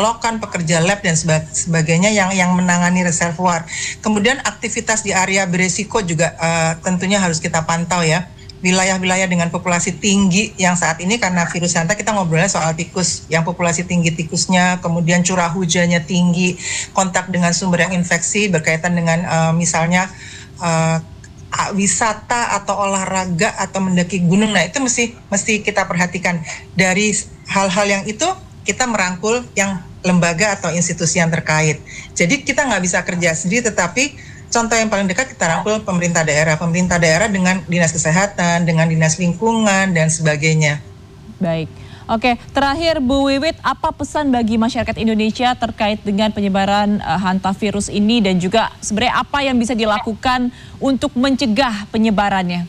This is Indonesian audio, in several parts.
selokan, pekerja lab dan sebagainya yang menangani reservoir. Kemudian aktivitas di area beresiko juga tentunya harus kita pantau ya. Wilayah-wilayah dengan populasi tinggi yang saat ini karena virus Hanta kita ngobrolnya soal tikus, yang populasi tinggi tikusnya, kemudian curah hujannya tinggi, kontak dengan sumber yang infeksi berkaitan dengan misalnya wisata atau olahraga atau mendaki gunung. Nah itu mesti kita perhatikan. Dari hal-hal yang itu kita merangkul yang lembaga atau institusi yang terkait. Jadi kita nggak bisa kerja sendiri, tetapi contoh yang paling dekat kita rangkul pemerintah daerah dengan dinas kesehatan, dengan dinas lingkungan dan sebagainya. Baik, oke. Terakhir Bu Wiwit, apa pesan bagi masyarakat Indonesia terkait dengan penyebaran hantavirus ini dan juga sebenarnya apa yang bisa dilakukan untuk mencegah penyebarannya?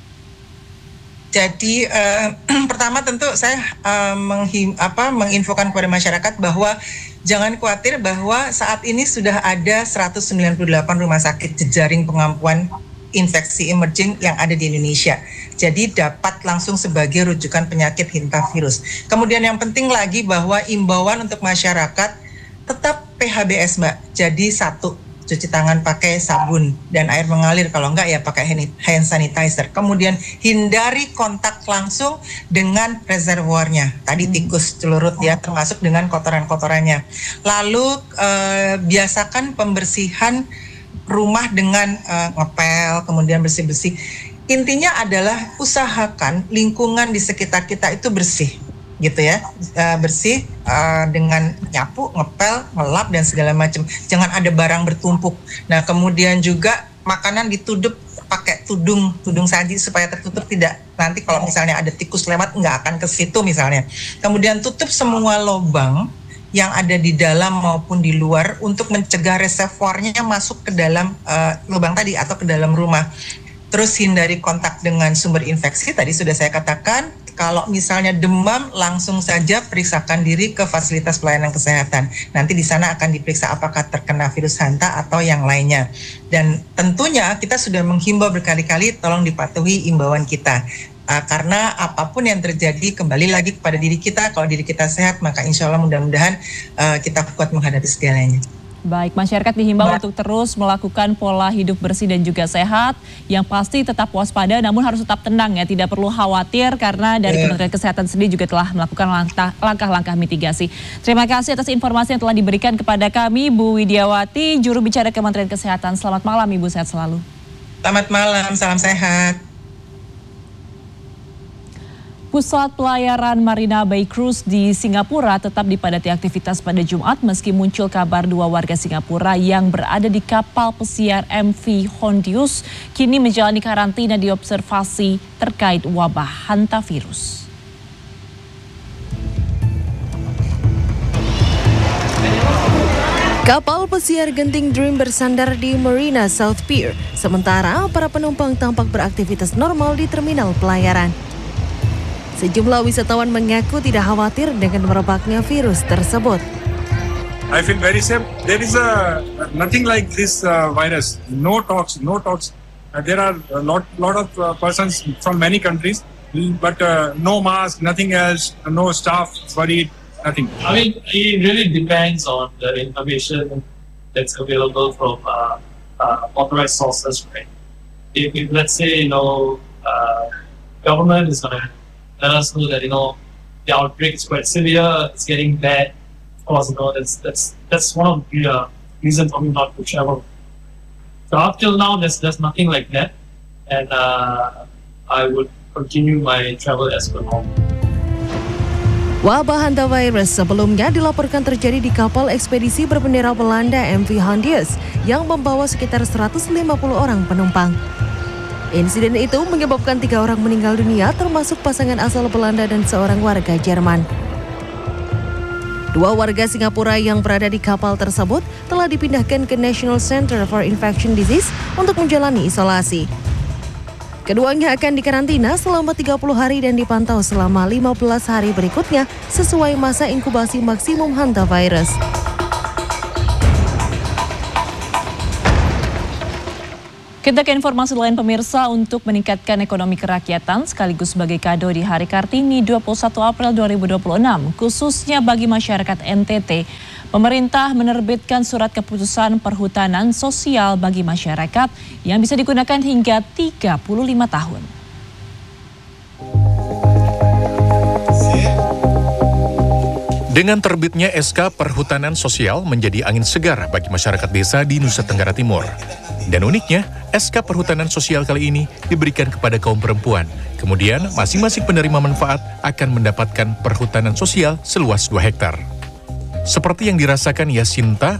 Jadi pertama tentu saya menginfokan kepada masyarakat bahwa jangan khawatir bahwa saat ini sudah ada 198 rumah sakit jejaring pengampuan infeksi emerging yang ada di Indonesia. Jadi dapat langsung sebagai rujukan penyakit hantavirus. Kemudian yang penting lagi bahwa imbauan untuk masyarakat tetap PHBS Mbak. Jadi satu, cuci tangan pakai sabun dan air mengalir, kalau enggak ya pakai hand sanitizer. Kemudian hindari kontak langsung dengan reservoirnya. Tadi tikus, celurit ya, termasuk dengan kotoran-kotorannya. Lalu biasakan pembersihan rumah dengan ngepel, kemudian bersih-bersih. Intinya adalah usahakan lingkungan di sekitar kita itu bersih. Gitu ya, bersih dengan nyapu, ngepel, ngelap dan segala macam. Jangan ada barang bertumpuk. Nah, kemudian juga makanan ditutup pakai tudung saji supaya tertutup, tidak nanti kalau misalnya ada tikus lewat nggak akan ke situ misalnya. Kemudian tutup semua lubang yang ada di dalam maupun di luar untuk mencegah reservoirnya masuk ke dalam lubang tadi atau ke dalam rumah. Terus hindari kontak dengan sumber infeksi, tadi sudah saya katakan. Kalau misalnya demam, langsung saja periksakan diri ke fasilitas pelayanan kesehatan. Nanti di sana akan diperiksa apakah terkena virus Hanta atau yang lainnya. Dan tentunya kita sudah menghimbau berkali-kali, tolong dipatuhi imbauan kita. Karena apapun yang terjadi, kembali lagi kepada diri kita. Kalau diri kita sehat, maka insya Allah mudah-mudahan kita kuat menghadapi segalanya. Baik, masyarakat dihimbau untuk terus melakukan pola hidup bersih dan juga sehat. Yang pasti tetap waspada, namun harus tetap tenang ya. Tidak perlu khawatir karena dari Kementerian Kesehatan sendiri juga telah melakukan langkah-langkah mitigasi. Terima kasih atas informasi yang telah diberikan kepada kami, Bu Widiawati, juru bicara Kementerian Kesehatan. Selamat malam Ibu, sehat selalu. Selamat malam, salam sehat. Pusat pelayaran Marina Bay Cruise di Singapura tetap dipadati aktivitas pada Jumat meski muncul kabar 2 warga Singapura yang berada di kapal pesiar MV Hondius kini menjalani karantina di observasi terkait wabah hantavirus. Kapal pesiar Genting Dream bersandar di Marina South Pier, sementara para penumpang tampak beraktivitas normal di terminal pelayaran. Sejumlah wisatawan mengaku tidak khawatir dengan merebaknya virus tersebut. I feel very safe. There is nothing like this virus. No talks. There are a lot of persons from many countries, but no mask, nothing else, no staff worried, nothing. I mean, it really depends on the information that's available from authorized sources, right? If let's say, government is going to let us know that, the outbreak is quite severe, it's getting bad. Of course, that's one of the reasons for me not to travel. So up till now, there's nothing like that, and I would continue my travel as per normal. Wabah hantavirus sebelumnya dilaporkan terjadi di kapal ekspedisi berbendera Belanda MV Hondius yang membawa sekitar 150 orang penumpang. Insiden itu menyebabkan 3 orang meninggal dunia, termasuk pasangan asal Belanda dan seorang warga Jerman. 2 warga Singapura yang berada di kapal tersebut telah dipindahkan ke National Center for Infectious Disease untuk menjalani isolasi. Keduanya akan dikarantina selama 30 hari dan dipantau selama 15 hari berikutnya sesuai masa inkubasi maksimum hantavirus. Kita ke informasi lain pemirsa, untuk meningkatkan ekonomi kerakyatan sekaligus sebagai kado di Hari Kartini 21 April 2026, khususnya bagi masyarakat NTT, pemerintah menerbitkan surat keputusan perhutanan sosial bagi masyarakat yang bisa digunakan hingga 35 tahun. Dengan terbitnya SK Perhutanan Sosial menjadi angin segar bagi masyarakat desa di Nusa Tenggara Timur. Dan uniknya, SK Perhutanan Sosial kali ini diberikan kepada kaum perempuan. Kemudian, masing-masing penerima manfaat akan mendapatkan perhutanan sosial seluas 2 hektar. Seperti yang dirasakan Yasinta,